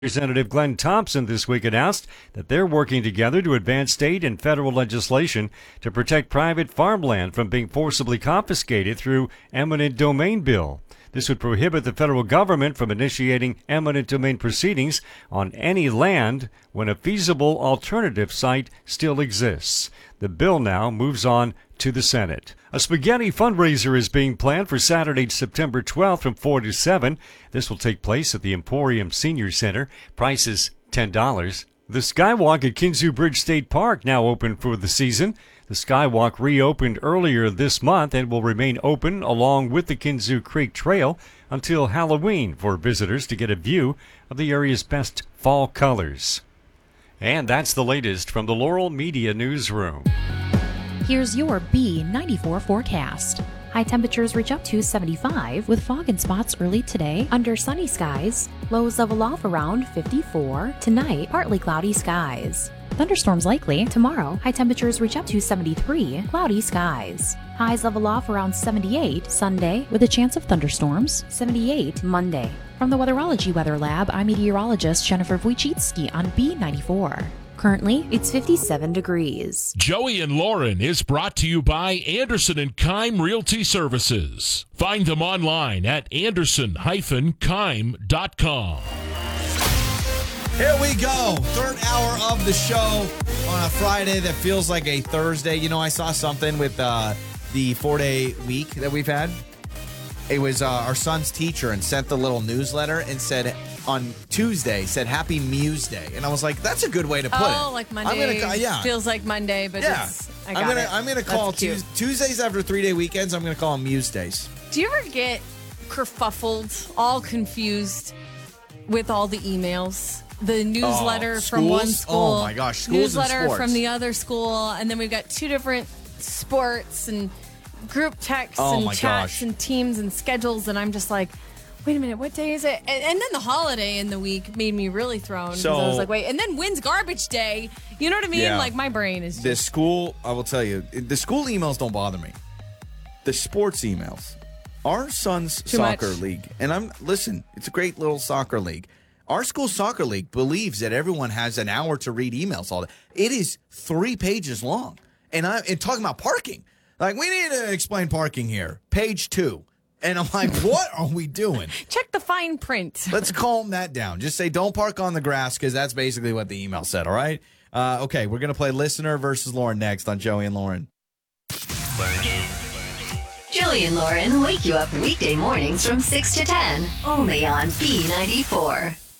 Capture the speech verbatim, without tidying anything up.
Representative Glenn Thompson this week announced that they're working together to advance state and federal legislation to protect private farmland from being forcibly confiscated through eminent domain bill. This would prohibit the federal government from initiating eminent domain proceedings on any land when a feasible alternative site still exists. The bill now moves on to the Senate. A spaghetti fundraiser is being planned for Saturday, September twelfth from four to seven. This will take place at the Emporium Senior Center. Price is ten dollars. The Skywalk at Kinzua Bridge State Park now open for the season. The Skywalk reopened earlier this month and will remain open along with the Kinzua Creek Trail until Halloween for visitors to get a view of the area's best fall colors. And that's the latest from the Laurel Media Newsroom. Here's your B ninety-four forecast. High temperatures reach up to seventy-five with fog and spots early today under sunny skies. Lows level off around fifty-four. Tonight, partly cloudy skies. Thunderstorms likely. Tomorrow, high temperatures reach up to seventy-three. Cloudy skies. Highs level off around seventy-eight Sunday with a chance of thunderstorms. seventy-eight Monday. From the Weatherology Weather Lab, I'm meteorologist Jennifer Wojcicki on B ninety-four. Currently, it's fifty-seven degrees. Joey and Lauren is brought to you by Anderson and Keim Realty Services. Find them online at anderson dash keim dot com. Here we go. Third hour of the show on a Friday that feels like a Thursday. You know, I saw something with uh, the four-day week that we've had. It was uh, our son's teacher and sent the little newsletter and said on Tuesday, said Happy Muse Day. And I was like, that's a good way to put oh, it. Oh, like Monday. I'm gonna, yeah. Feels like Monday, but yeah. it's, I got I'm gonna, it. I'm gonna call Tues- Tuesdays after three-day weekends, I'm going to call them Muse Days. Do you ever get kerfuffled, all confused with all the emails? The newsletter oh, from one school. Oh, my gosh. Schools newsletter and sports. from the other school. And then we've got two different sports and group texts oh, and my chats gosh. and teams and schedules. And I'm just like, wait a minute, what day is it? And, and then the holiday in the week made me really thrown. So, I was like, wait. And then when's garbage day? You know what I mean? Yeah. Like, my brain is just... The school, I will tell you, the school emails don't bother me. The sports emails. Our son's Too soccer much. league, and I'm, listen, it's a great little soccer league. Our school soccer league believes that everyone has an hour to read emails all day. It is three pages long. And I'm and talking about parking. Like, we need to explain parking here. Page two. And I'm like, what are we doing? Check the fine print. Let's calm that down. Just say, don't park on the grass, because that's basically what the email said, all right? Uh, okay, we're going to play Listener versus Lauren next on Joey and Lauren. Joey and Lauren wake you up weekday mornings from six to ten, only on B ninety-four.